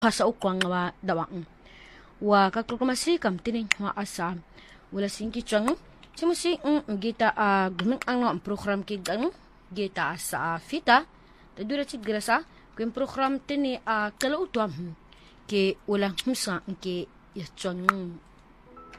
hasa ukwang wa dawang wa kaklumasi kam tining wa asa wala singki chang simusi gita gumin ang program ki gang gita sa fita tadura chit grasa kuin program tini kala utwam ke wala humsa ke ya chang